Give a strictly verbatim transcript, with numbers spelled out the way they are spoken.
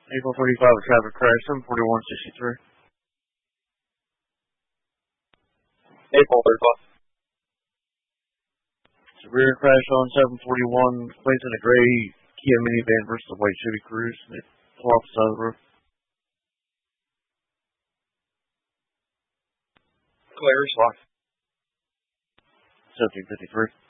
April thirty-five, a traffic crash, seven forty-one sixty-three. April thirty-five. Rear crash on seven forty-one, placing a gray Kia minivan versus a white Chevy Cruze. It fell off the side of the road. Clear, slot. seventeen fifty-three.